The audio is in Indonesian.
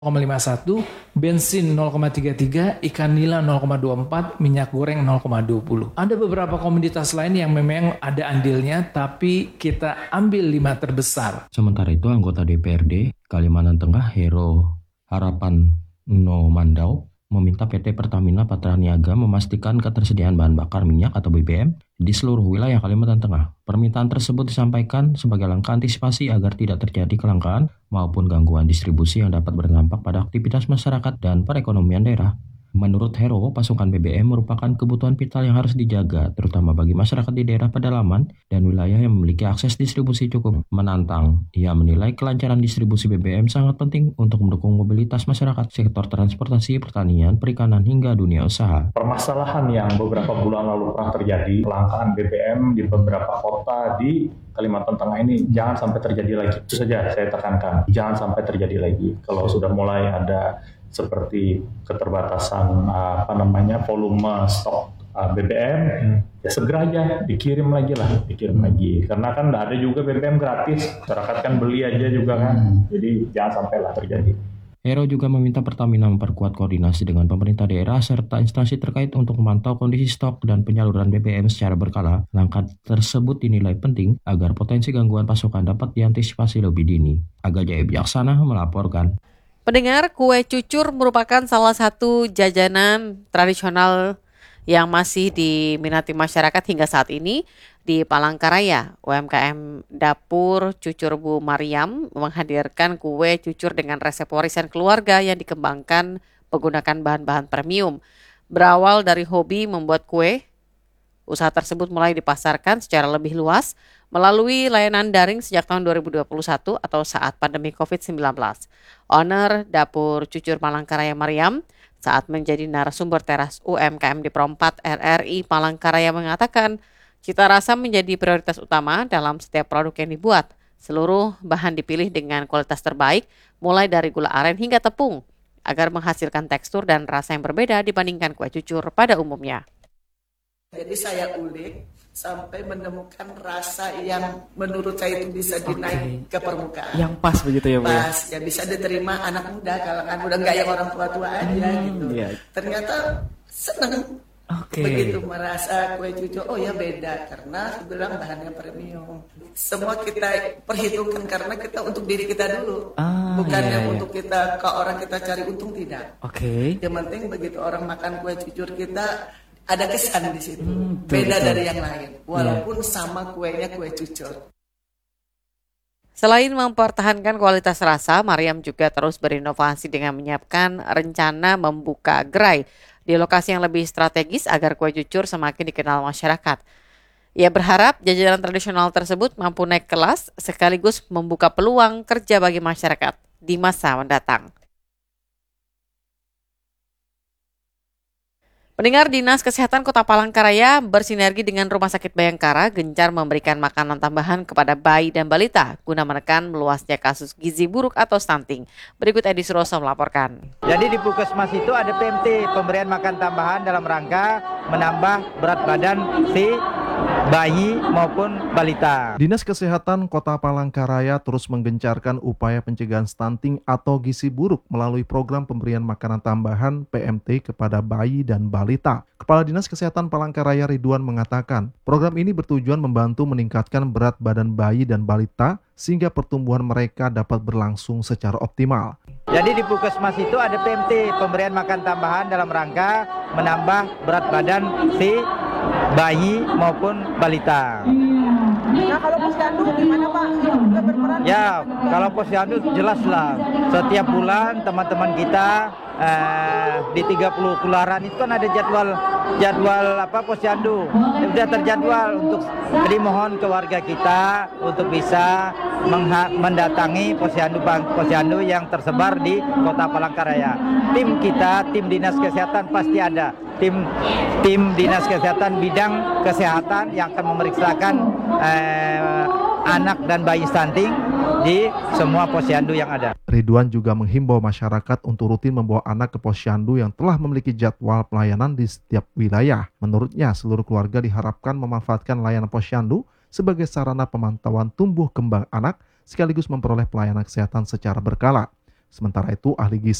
0,51, bensin 0,33, ikan nila 0,24, minyak goreng 0,20. Ada beberapa komoditas lain yang memang ada andilnya, tapi kita ambil 5 terbesar. Sementara itu, anggota DPRD Kalimantan Tengah Hero Harapan No Mandau meminta PT Pertamina Patraniaga memastikan ketersediaan bahan bakar minyak atau BBM di seluruh wilayah Kalimantan Tengah. Permintaan tersebut disampaikan sebagai langkah antisipasi agar tidak terjadi kelangkaan maupun gangguan distribusi yang dapat berdampak pada aktivitas masyarakat dan perekonomian daerah. Menurut Hero, pasokan BBM merupakan kebutuhan vital yang harus dijaga, terutama bagi masyarakat di daerah pedalaman dan wilayah yang memiliki akses distribusi cukup menantang. Ia menilai kelancaran distribusi BBM sangat penting untuk mendukung mobilitas masyarakat, sektor transportasi, pertanian, perikanan, hingga dunia usaha. Permasalahan yang beberapa bulan lalu pernah terjadi, kelangkaan BBM di beberapa kota di Kalimantan Tengah ini jangan sampai terjadi lagi. Itu saja saya tekankan, jangan sampai terjadi lagi. Kalau sudah mulai ada seperti keterbatasan volume stok BBM, ya segera aja dikirim lagi. Karena kan ada juga BBM gratis, masyarakat kan beli aja juga kan. Jadi jangan sampailah terjadi. Hero juga meminta Pertamina memperkuat koordinasi dengan pemerintah daerah serta instansi terkait untuk memantau kondisi stok dan penyaluran BBM secara berkala. Langkah tersebut dinilai penting agar potensi gangguan pasokan dapat diantisipasi lebih dini. Aga Jaya Bijaksana melaporkan. Pendengar, kue cucur merupakan salah satu jajanan tradisional yang masih diminati masyarakat hingga saat ini. Di Palangkaraya, UMKM Dapur Cucur Bu Mariam menghadirkan kue cucur dengan resep warisan keluarga yang dikembangkan menggunakan bahan-bahan premium. Berawal dari hobi membuat kue, usaha tersebut mulai dipasarkan secara lebih luas melalui layanan daring sejak tahun 2021 atau saat pandemi COVID-19. Owner Dapur Cucur Palangkaraya Mariam saat menjadi narasumber teras UMKM di Pro4 RRI Palangkaraya mengatakan cita rasa menjadi prioritas utama dalam setiap produk yang dibuat. Seluruh bahan dipilih dengan kualitas terbaik mulai dari gula aren hingga tepung agar menghasilkan tekstur dan rasa yang berbeda dibandingkan kue cucur pada umumnya. Jadi saya ulik sampai menemukan rasa yang menurut saya itu bisa dinaik ke permukaan. Yang pas begitu ya Bu? Pas, ya bisa diterima anak muda, kalangan muda, nggak yang orang tua-tua aja gitu. Iya. Ternyata seneng. Begitu merasa kue cucur, oh ya beda karena bilang bahannya premium. Semua kita perhitungkan karena kita untuk diri kita dulu, bukannya untuk kita ke orang kita cari untung, tidak. Yang penting begitu orang makan kue cucur kita ada kesan di situ, beda dari yang lain, walaupun sama kuenya kue cucur. Selain mempertahankan kualitas rasa, Mariam juga terus berinovasi dengan menyiapkan rencana membuka gerai di lokasi yang lebih strategis agar kue cucur semakin dikenal masyarakat. Ia berharap jajanan tradisional tersebut mampu naik kelas sekaligus membuka peluang kerja bagi masyarakat di masa mendatang. Pendengar, Dinas Kesehatan Kota Palangkaraya bersinergi dengan Rumah Sakit Bayangkara gencar memberikan makanan tambahan kepada bayi dan balita guna menekan meluasnya kasus gizi buruk atau stunting. Berikut Edi Suroso melaporkan. Jadi di Puskesmas itu ada PMT, pemberian makan tambahan dalam rangka menambah berat badan si bayi maupun balita. Dinas Kesehatan Kota Palangkaraya terus menggencarkan upaya pencegahan stunting atau gizi buruk melalui program pemberian makanan tambahan PMT kepada bayi dan balita. Kepala Dinas Kesehatan Palangkaraya Ridwan mengatakan, program ini bertujuan membantu meningkatkan berat badan bayi dan balita sehingga pertumbuhan mereka dapat berlangsung secara optimal. Jadi di Puskesmas itu ada PMT, pemberian makan tambahan dalam rangka menambah berat badan si bayi maupun balita. Nah kalau posyandu gimana Pak? Juga berperan? Ya, kalau posyandu jelaslah. Setiap bulan teman-teman kita di 30 kelurahan itu kan ada jadwal posyandu. Sudah terjadwal untuk dimohon ke warga kita untuk bisa mendatangi posyandu yang tersebar di Kota Palangkaraya. Tim kita, tim Dinas Kesehatan pasti ada. Tim Dinas Kesehatan bidang kesehatan yang akan memeriksakan anak dan bayi stunting di semua posyandu yang ada. Ridwan juga menghimbau masyarakat untuk rutin membawa anak ke posyandu yang telah memiliki jadwal pelayanan di setiap wilayah. Menurutnya, seluruh keluarga diharapkan memanfaatkan layanan posyandu sebagai sarana pemantauan tumbuh kembang anak sekaligus memperoleh pelayanan kesehatan secara berkala. Sementara itu, ahli gizi